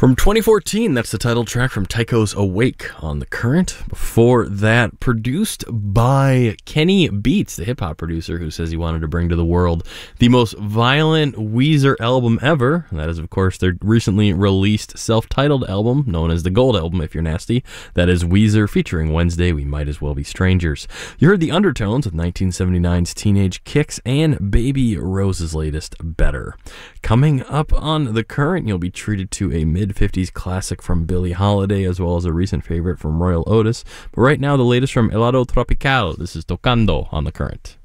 From 2014, that's the title track from Tycho's Awake on The Current. Before that, produced by Kenny Beats, the hip-hop producer who says he wanted to bring to the world the most violent Weezer album ever. And that is, of course, their recently released self-titled album, known as the Gold Album, if you're nasty. That is Weezer featuring Wednesday, We Might As Well Be Strangers. You heard the undertones of 1979's Teenage Kicks and Baby Rose's latest, Better. Coming up on The Current, you'll be treated to a mid-50s classic from Billie Holiday, as well as a recent favorite from Royal Otis. But right now, the latest from Helado Tropical. This is Tocando on The Current.